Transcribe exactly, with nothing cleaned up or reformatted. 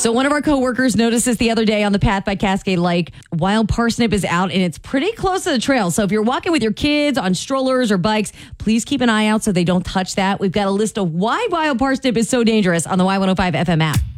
So one of our coworkers noticed this the other day on the path by Cascade Lake. Wild parsnip is out and it's pretty close to the trail. So if you're walking with your kids on strollers or bikes, please keep an eye out so they don't touch that. We've got a list of why wild parsnip is so dangerous on the Y one oh five F M app.